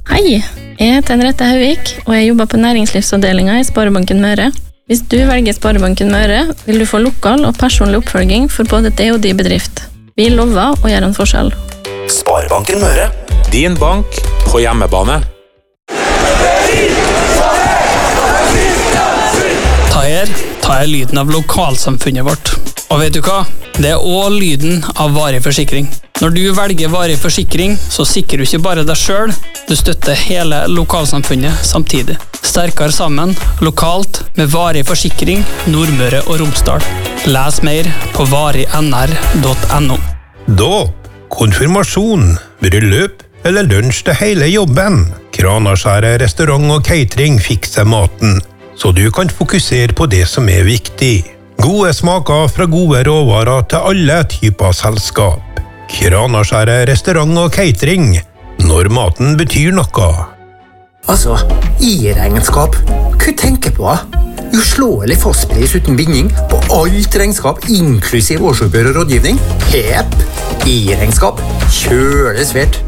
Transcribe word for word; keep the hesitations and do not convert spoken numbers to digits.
Hei, jeg heter Henriette Hauvik, og jeg jobber på næringslivsavdelingen i Sparebanken Møre. Hvis du velger Sparebanken Møre, vil du få lokal og personlig oppfølging for både det og din bedrift. Vi lover å gjøre en forskjell. Sparebanken Møre. Din bank på hjemmebane. Ta her, ta her lyden av lokalsamfunnet vårt. Og vet du hva? Det er også lyden av varig forsikring. Når du velger varig forsikring, så sikrer du ikke bare deg selv, du støtter hele lokalsamfunnet samtidig. Sterkere sammen, lokalt, med varig forsikring, Nordmøre og Romsdal. Les mer på varig n r punktum no. Dåp, konfirmasjon, bryllup eller lunsj til hele jobben. Kranaskjæret restaurant og catering fikser maten, så du kan fokusere på det som er viktig. Gode smaker fra gode råvarer til alle typer selskap. Kranaskjæret restaurant og catering, når maten betyr noe. Altså, i-regnskap. Hva tenker på? Uslåelig fastpris uten binding på alt regnskap, inklusiv årsoppgjør og rådgivning. Hep! I-regnskap. Kjøle svært.